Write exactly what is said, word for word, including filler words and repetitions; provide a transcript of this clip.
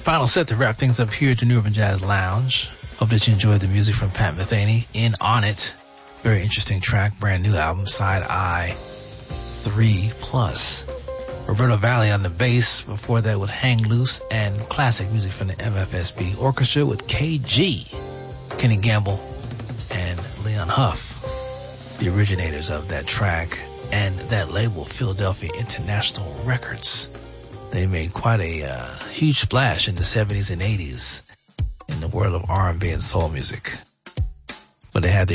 Final set to wrap things up here at the New Urban Jazz Lounge. Hope that you enjoyed the music from Pat Metheny in On It. Very interesting track, brand new album, Side Eye three plus. Roberto Valle on the bass, before that with Hang Loose, and classic music from the M F S B Orchestra with K G, Kenny Gamble, and Leon Huff, the originators of that track and that label, Philadelphia International Records. They made quite a uh, huge splash in the seventies and eighties in the world of R and B and soul music. But they had their